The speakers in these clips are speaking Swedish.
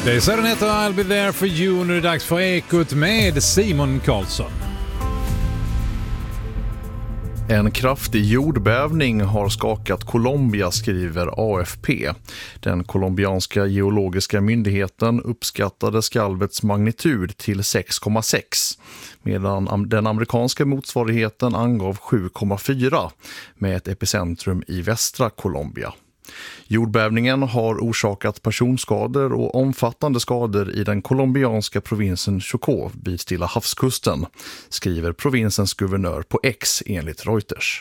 Det är så den heter I'll be there for you. Nu är det dags för Ekot med Simon Karlsson. En kraftig jordbävning har skakat Colombia, skriver AFP. Den colombianska geologiska myndigheten uppskattade skalvets magnitud till 6,6 medan den amerikanska motsvarigheten angav 7,4 med ett epicentrum i västra Colombia. Jordbävningen har orsakat personskador och omfattande skador i den colombianska provinsen Chocó vid Stilla havskusten, skriver provinsens guvernör på X enligt Reuters.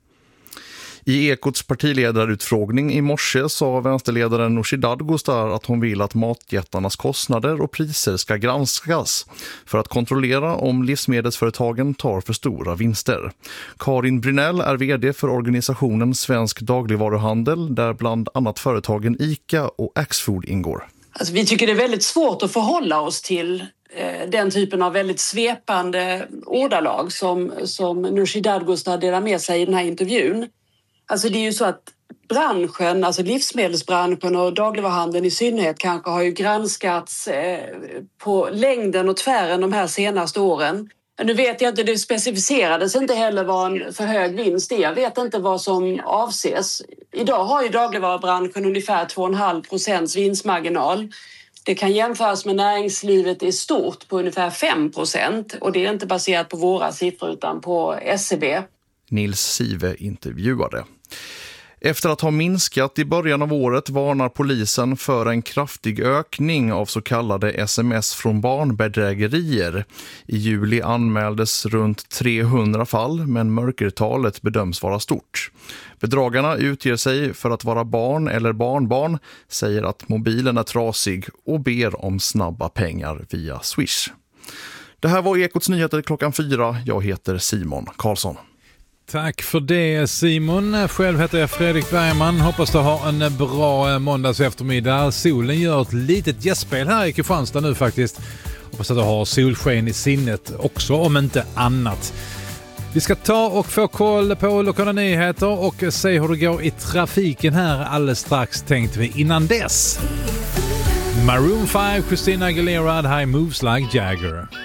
I Ekots partiledarutfrågning i morse sa vänsterledaren Nooshi Dadgostar att hon vill att matjättarnas kostnader och priser ska granskas för att kontrollera om livsmedelsföretagen tar för stora vinster. Karin Brynell är vd för organisationen Svensk dagligvaruhandel där bland annat företagen ICA och Axfood ingår. Alltså, vi tycker det är väldigt svårt att förhålla oss till den typen av väldigt svepande ordalag som Nooshi Dadgostar delar med sig i den här intervjun. Alltså det är ju så att branschen, alltså livsmedelsbranschen och dagligvaruhandeln i synnerhet kanske har ju granskats på längden och tvären de här senaste åren. Men nu vet jag inte, det specificerades inte heller vad en för hög vinst är. Jag vet inte vad som avses. Idag har ju dagligvarubranschen ungefär 2,5% vinstmarginal. Det kan jämföras med näringslivet i stort på ungefär 5%. Och det är inte baserat på våra siffror utan på SCB. Nils Sive intervjuade. Efter att ha minskat i början av året varnar polisen för en kraftig ökning av så kallade sms från barnbedrägerier. I juli anmäldes runt 300 fall, men mörkertalet bedöms vara stort. Bedragarna utger sig för att vara barn eller barnbarn, säger att mobilen är trasig och ber om snabba pengar via Swish. Det här var Ekots nyheter klockan 4. Jag heter Simon Karlsson. Tack för det Simon. Själv heter jag Fredrik Bergman. Hoppas du har en bra måndags eftermiddag. Solen gör ett litet gästspel här i Kristianstad nu faktiskt. Hoppas att du har solsken i sinnet också, om inte annat. Vi ska ta och få koll på lokala nyheter och se hur det går i trafiken här alldeles strax, tänkte vi. Innan dess, Maroon 5, Christina Aguilera, High Moves Like Jagger.